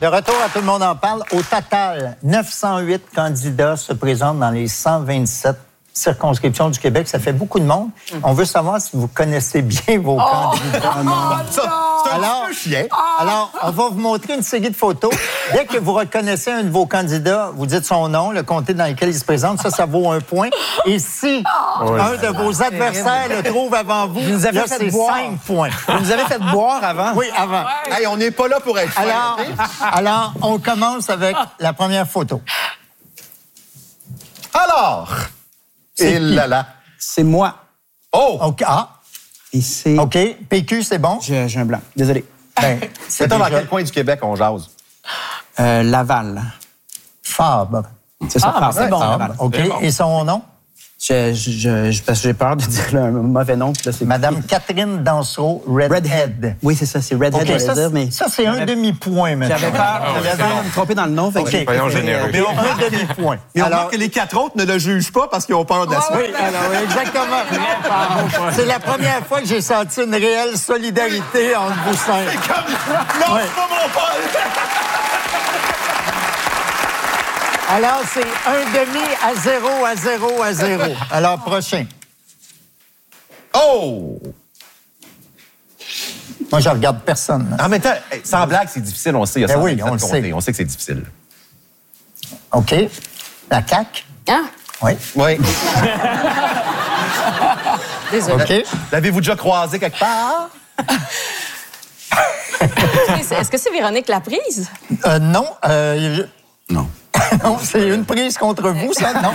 De retour à Tout le monde en parle. Au total, 908 candidats se présentent dans les 127 circonscriptions du Québec. Ça fait beaucoup de monde. On veut savoir si vous connaissez bien vos candidats. Alors, on va vous montrer une série de photos. Dès que vous reconnaissez un de vos candidats, vous dites son nom, le comté dans lequel il se présente. Ça vaut 1 point. Et si un de vos adversaires le trouve avant vous, là, c'est 5 points. Vous nous avez fait boire avant? Oui, avant. Ouais. Hey, on n'est pas là pour être Alors, on commence avec la première photo. Alors, C'est qui? C'est moi. Oh! OK. Ah. Et c'est... OK. PQ, c'est bon? J'ai un blanc. Désolé. Ben, C'est dans quel coin du Québec on jase? Laval. Fabre. C'est ça, Fabre. c'est bon. Laval. OK. C'est bon. Et son nom? Parce que j'ai peur de dire un mauvais nom. Puis là, c'est Madame Catherine Dansereau, Redhead. Oui, c'est ça, c'est Redhead. OK, j'allais dire, mais ça, c'est un demi-point, maintenant. j'avais peur de me tromper dans le nom. Fait que j'ai Soyons préféré, généreux. Mais on Un demi-point. Mais on Alors, remarque que les 4 autres ne le jugent pas parce qu'ils ont peur de la suite. oui, alors, exactement. C'est la première fois que j'ai senti une réelle solidarité entre vous cinq. Non, Ouais. c'est pas mon Paul! Alors, c'est un demi à 0 à 0 à 0. Alors, prochain. Oh! Moi, je regarde personne. En même temps, sans blague, c'est difficile, on sait. Il y a Ben 100 oui, extraits on de le comté. sait. On sait que c'est difficile. OK. La CAQ? Hein? Oui. Oui. Désolée. OK. L'avez-vous déjà croisé quelque part? Est-ce que c'est Véronique Laprise? Non. Non. Non, c'est une prise contre vous, ça, non?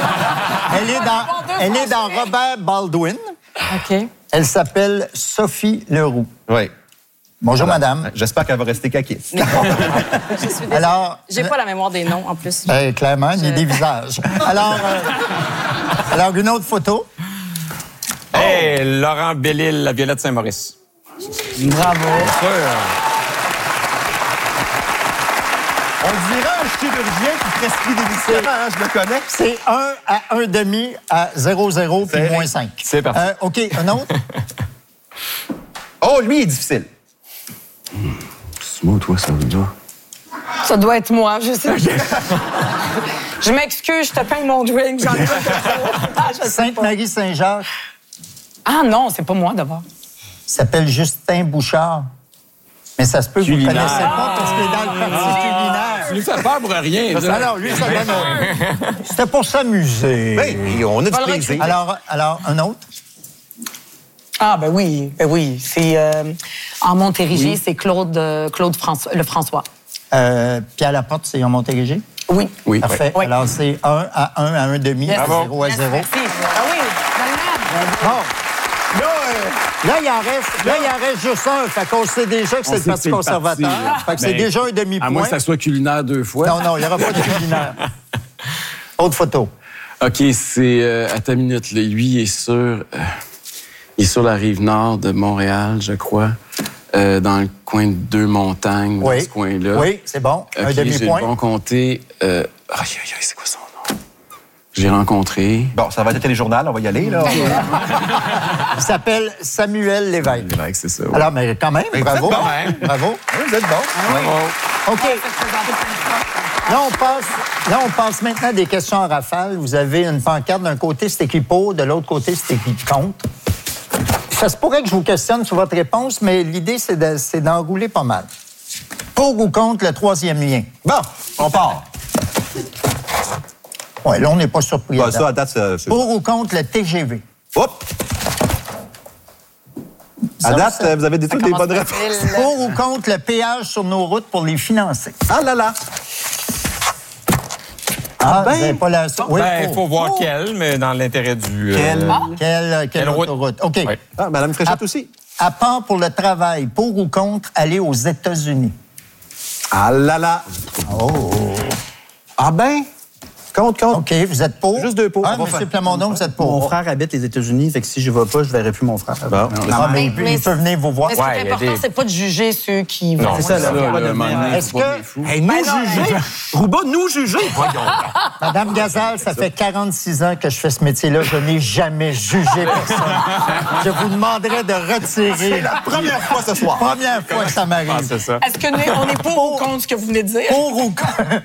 Elle est dans Robert Baldwin. OK. Elle s'appelle Sophie Leroux. Oui. Bonjour, madame. J'espère qu'elle va rester caquiste. Je suis désolée. Alors, J'ai pas la mémoire des noms, en plus. clairement, ni des visages. Alors, une autre photo. Hey, Laurent Bellil, la Violette Saint-Maurice. Bravo. On dirait un chirurgien qui prescrit des médicaments, hein, je le connais. C'est 1 à 1 demi à 0,0 puis C'est- moins 5. C'est parti. OK, un autre? Oh, lui, il est difficile. C'est moi ou toi, ça veut dire? Ça doit être moi, je sais. Je m'excuse, je te paye mon drink, j'en ai pas trop. Sainte-Marie-Saint-Jacques Ah non, c'est pas moi d'abord. s'appelle Justin Bouchard. Mais ça se peut que vous ne Culinaire. connaissez pas parce qu'il est dans le parti culinaire. Tu lui fais peur pour rien. ça. Alors, lui, ça donne... C'était pour s'amuser. Ben, on a du plaisir. Alors, un autre? Ah ben oui. C'est en Montérégie, c'est Claude François, le François. Pierre Laporte, c'est en Montérégie? Oui. Oui. Parfait. Oui. Alors, c'est 1 à 1 à 1 demi, à Bravo. 0 à 0. Merci. Ah oui, Bon. Là, il en reste juste un. Fait qu'on sait déjà que c'est le sait Parti que c'est le conservateur. parti, Fait que c'est mais déjà un demi-point. À moins que ça soit culinaire 2 fois. Non, il n'y aura pas de culinaire. Autre photo. OK, c'est... à ta minute, là. Lui, il est sur la rive nord de Montréal, je crois. Dans le coin de Deux-Montagnes, dans ce coin-là. Oui, c'est bon. Un OK, j'ai demi-point. le bon compté. C'est quoi son nom? J'ai rencontré... Bon, ça va être le téléjournal, on va y aller, là. Il s'appelle Samuel Lévesque. Lévesque, c'est ça. Ouais. Alors, mais quand même, Mais vous bravo. êtes bon, hein? Bravo. Oui, vous êtes bon. OK. Là, on passe maintenant à des questions en rafale. Vous avez une pancarte. D'un côté, c'est écrit pour. De l'autre côté, c'est écrit contre. Ça se pourrait que je vous questionne sur votre réponse, mais l'idée, c'est d'enrouler pas mal. Pour ou contre le troisième lien? Bon, on part. Oui, là, on n'est pas surpris. Bah, ça, à date, c'est... Pour ou contre le TGV? Hop! À date, vous avez toutes les bonnes réponses. Pour ou contre le péage sur nos routes pour les financer? Ah là là! Vous n'avez pas la... Oui, Il faut voir quel, mais dans l'intérêt du... Quelle route? autoroute? OK. Oui. Ah, Mme Fréchette aussi. À part pour le travail, pour ou contre aller aux États-Unis? Ah là là! Oh! Ah ben! Compte. OK, vous êtes pour? Juste 2 pour. Ah, On va M. faire. Plamondon, vous êtes pour. Mon frère habite les États-Unis, fait que si je vais pas, je verrai plus mon frère. Bon. Ah, mais il peut venir vous voir. Mais ce qui Ouais, est il y a important, des- c'est pas de juger ceux qui vont. C'est ça, là. Là, Pas de un moment donné, Est-ce faut pas que- devenir fou. Hey, nous juger. Rouba, nous juger. Voyons. Madame Gazal, ça fait 46 ans que je fais ce métier-là. Je n'ai jamais jugé personne. Je vous demanderais de retirer. C'est la première fois ce soir. Première fois que ça m'arrive. Ah, c'est ça. Est-ce qu'on est pour ou contre ce que vous venez de dire? Pour ou contre?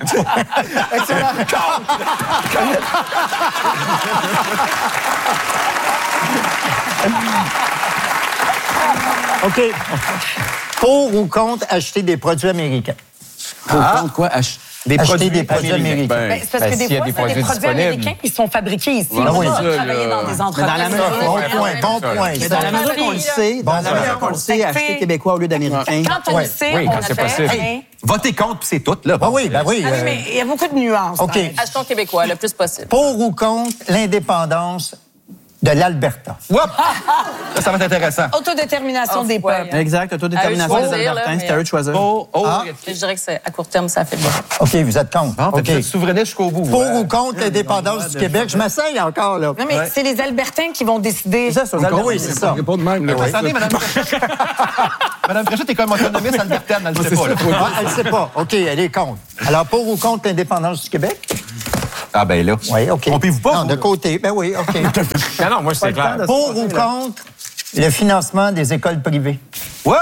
OK. Pour ou contre acheter des produits américains? Pour contre quoi? Acheter des produits américains. Ben, c'est parce que s'il y des a fois, des c'est produits des produits disponibles. américains qui sont fabriqués ici. Ouais, On oui. va ça, travailler là. dans des dans la entreprises. mesure- Bon point. Mais dans la mesure qu'on le sait, dans la ça. mesure qu'on le sait, acheter québécois au lieu d'américain. Quand on Ouais. le sait, Oui, on quand a c'est fait possible. rien. Votez contre, puis c'est tout, là. Ah oui, ben oui. Ah oui, mais il y a beaucoup de nuances. OK. Achetons québécois le plus possible. Pour ou contre l'indépendance de l'Alberta? Whoop! Ça va être intéressant. Autodétermination des ouais. peuples. Exact, autodétermination À eux des de choisir, Albertains, là, c'est à eux de choisir. Je dirais que c'est à court terme, ça fait bien. OK, vous êtes contre. Bon, OK. vous êtes souverainiste jusqu'au bout. Pour ou contre l'indépendance du Québec? Je m'essaye encore, là. Non, mais c'est les Albertains qui vont décider. C'est ça, sur les Ah Albertains. oui, c'est ça. Pas de même, là. Attendez, Madame Fréchette. Madame Fréchette est comme autonomiste albertaine, elle ne sait pas. là. Ah, elle ne sait pas. OK, elle est contre. Alors, pour ou contre l'indépendance du Québec? Ah, ben là. Oui, OK. Trompez-vous pas, Non, vous, de là. côté. Ben oui, OK. Non, moi, c'est clair. Pour ou contre le financement des écoles privées? Whoop!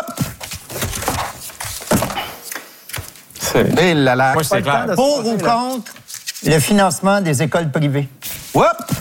Et là là. Moi, c'est clair. Pour ou contre le financement des écoles privées? Whoop!